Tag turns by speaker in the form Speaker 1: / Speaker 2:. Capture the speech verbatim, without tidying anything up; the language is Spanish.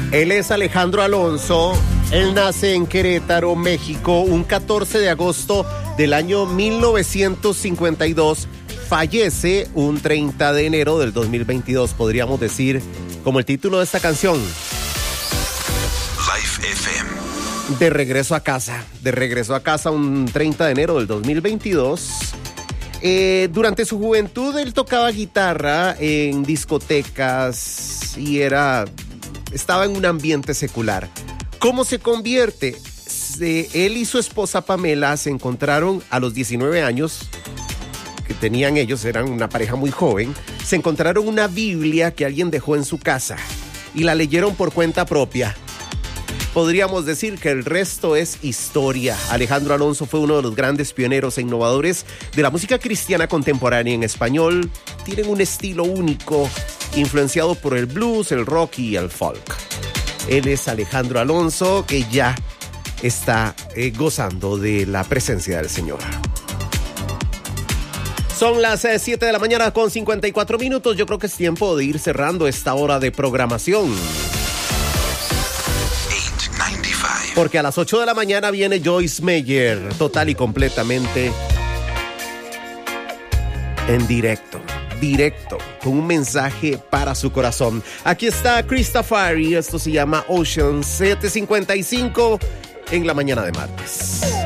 Speaker 1: Él es Alejandro Alonso. Él nace en Querétaro, México, un catorce de agosto del año mil novecientos cincuenta y dos. Fallece un treinta de enero del dos mil veintidós, podríamos decir, como el título de esta canción.
Speaker 2: Life F M.
Speaker 1: De regreso a casa. De regreso a casa un treinta de enero del dos mil veintidós. Eh, durante su juventud él tocaba guitarra en discotecas y era... estaba en un ambiente secular. ¿Cómo se convierte? Se, él y su esposa Pamela se encontraron a los diecinueve años que tenían ellos, eran una pareja muy joven, se encontraron una Biblia que alguien dejó en su casa y la leyeron por cuenta propia. Podríamos decir que el resto es historia. Alejandro Alonso fue uno de los grandes pioneros e innovadores de la música cristiana contemporánea en español. Tienen un estilo único, influenciado por el blues, el rock y el folk. Él es Alejandro Alonso, que ya está eh, gozando de la presencia del Señor. Son las eh, siete de la mañana con cincuenta y cuatro minutos. Yo creo que es tiempo de ir cerrando esta hora de programación. Porque a las ocho de la mañana viene Joyce Meyer, total y completamente en directo. Directo, con un mensaje para su corazón. Aquí está Christopher y esto se llama Ocean. Siete cincuenta y cinco en la mañana de martes.